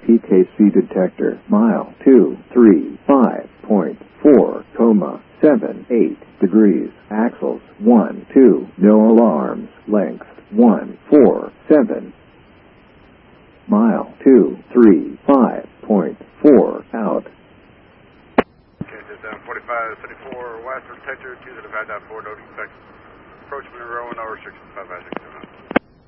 PKC detector, mile 235.4,78 degrees, axles 1, 2, no alarms, length 147, mile 235.4 out. Okay, just 4574 west detector 205.4, no defects. Approach Monroe, no restrictions, 556.